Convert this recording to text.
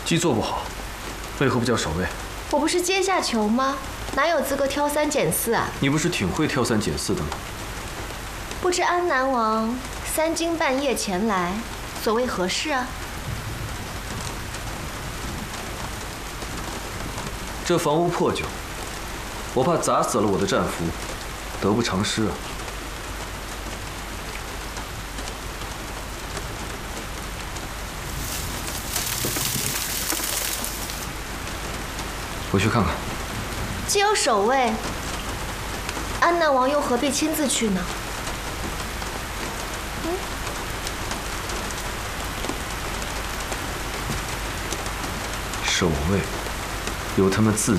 既做不好，为何不叫守卫？ 我不是阶下囚吗？哪有资格挑三拣四啊？ 你不是挺会挑三拣四的吗？ 不知安南王3更半夜前来，所谓何事啊？ 这房屋破旧，我怕砸死了我的战俘，得不偿失啊。我去看看。 既有守卫，安南王又何必亲自去呢？ 守卫，由他们自